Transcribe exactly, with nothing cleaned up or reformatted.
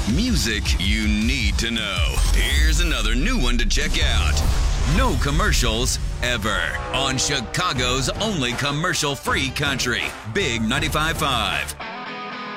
Music you need to know. Here's another new one to check out. No commercials ever on Chicago's only commercial-free country. Big ninety-five point five.